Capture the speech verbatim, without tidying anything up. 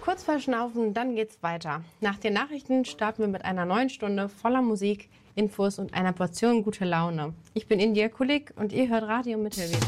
Kurz verschnaufen, dann geht's weiter. Nach den Nachrichten starten wir mit einer neuen Stunde voller Musik, Infos und einer Portion gute Laune. Ich bin India Kulik und ihr hört Radio Mittelweg.